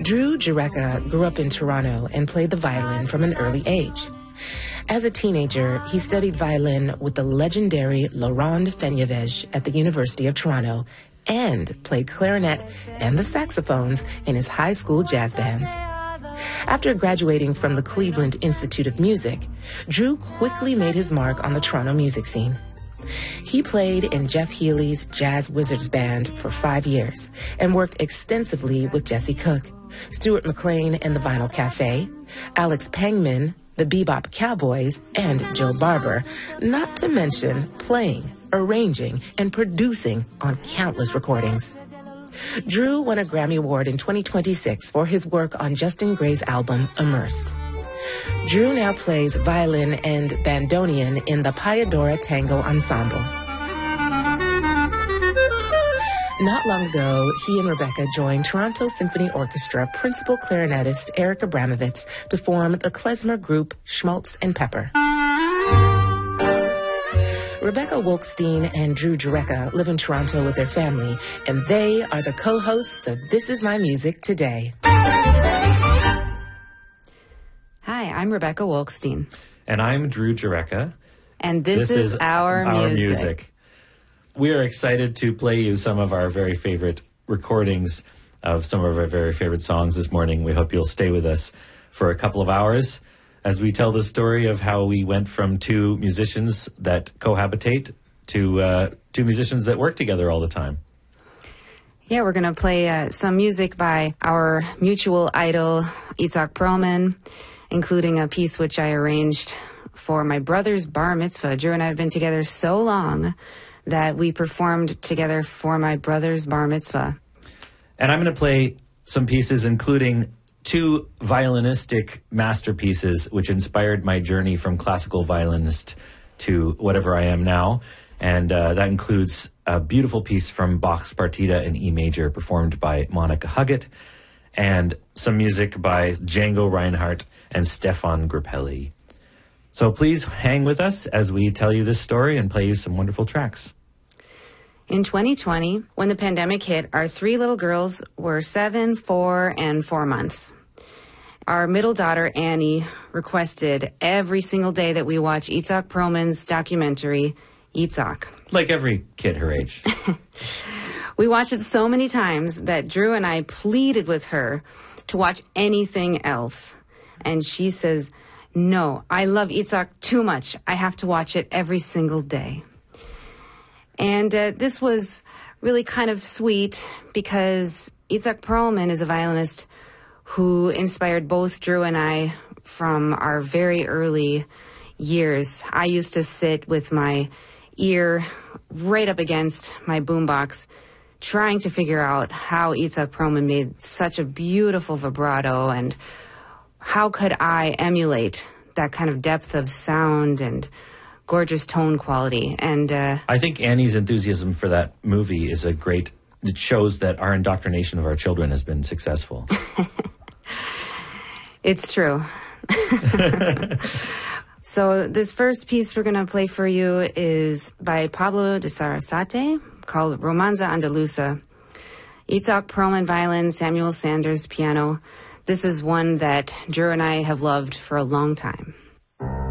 Drew Jureka grew up in Toronto and played the violin from an early age. As a teenager, he studied violin with the legendary Laurent Fenjavej at the University of Toronto and played clarinet and the saxophones in his high school jazz bands. After graduating from the Cleveland Institute of Music, Drew quickly made his mark on the Toronto music scene. He played in Jeff Healey's Jazz Wizards Band for 5 years and worked extensively with Jesse Cook, Stuart McLean and the Vinyl Cafe, Alex Pangman, the Bebop Cowboys, and Joe Barber, not to mention playing, arranging, and producing on countless recordings. Drew won a Grammy Award in 2026 for his work on Justin Gray's album, Immersed. Drew now plays violin and bandoneon in the Payadora Tango Ensemble. Not long ago, he and Rebecca joined Toronto Symphony Orchestra principal clarinetist Eric Abramovitz to form the klezmer group Schmaltz and Pepper. Rebecca Wolkstein and Drew Jureka live in Toronto with their family, and they are the co-hosts of This Is My Music Today. Hi, I'm Rebecca Wolkstein. And I'm Drew Jureka. And this is our music. We are excited to play you some of our very favorite recordings of some of our very favorite songs this morning. We hope you'll stay with us for a couple of hours as we tell the story of how we went from two musicians that cohabitate to two musicians that work together all the time. Yeah, we're going to play some music by our mutual idol, Itzhak Perlman, including a piece which I arranged for my brother's bar mitzvah. Drew and I have been together so long that we performed together for my brother's bar mitzvah. And I'm going to play some pieces, including two violinistic masterpieces, which inspired my journey from classical violinist to whatever I am now. And that includes a beautiful piece from Bach's Partita in E major, performed by Monica Huggett, and some music by Django Reinhardt and Stefan Grappelli. So please hang with us as we tell you this story and play you some wonderful tracks. In 2020, when the pandemic hit, our three little girls were 7, 4, and 4 months. Our middle daughter, Annie, requested every single day that we watch Itzhak Perlman's documentary, Itzhak. Like every kid her age. We watched it so many times that Drew and I pleaded with her to watch anything else. And she says, "No, I love Itzhak too much. I have to watch it every single day." And this was really kind of sweet because Itzhak Perlman is a violinist who inspired both Drew and I from our very early years. I used to sit with my ear right up against my boombox trying to figure out how Itzhak Perlman made such a beautiful vibrato, and how could I emulate that kind of depth of sound and gorgeous tone quality. And I think Annie's enthusiasm for that movie is a great, it shows that our indoctrination of our children has been successful. It's true. So this first piece we're going to play for you is by Pablo de Sarasate, called Romanza Andaluza. Itzhak Perlman violin, Samuel Sanders piano. This is one that Drew and I have loved for a long time.